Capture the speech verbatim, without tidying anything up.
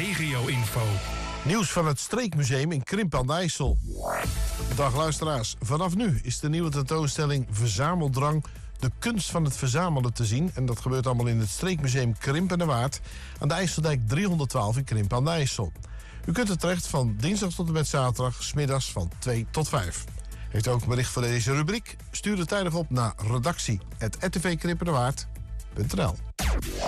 regio-info. Nieuws van het Streekmuseum in Krimpen aan de IJssel. Dag luisteraars, vanaf nu is de nieuwe tentoonstelling Verzameldrang, de kunst van het verzamelen, te zien. En dat gebeurt allemaal in het Streekmuseum Krimpen en de Waard aan de IJsseldijk driehonderdtwaalf in Krimpen aan de IJssel. U kunt er terecht van dinsdag tot en met zaterdag, 's middags van twee tot vijf. Heeft u ook een bericht voor deze rubriek? Stuur het tijdig op naar redactie apenstaartje r t v krimpendewaard punt n l.